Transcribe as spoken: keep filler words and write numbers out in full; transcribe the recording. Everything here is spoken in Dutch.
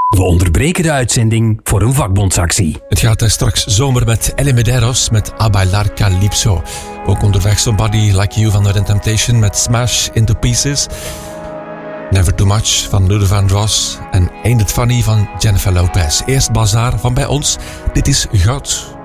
We onderbreken de uitzending voor een vakbondsactie. Het gaat straks zomer met Ellie Medeiros met A Bailar Calypso. Ook onderweg Somebody Like You van The Temptation met Smash Into Pieces. Never Too Much van Luther Vandross en Ain't It Funny van Jennifer Lopez. Eerst Bazaar van bij ons. Dit is Goud.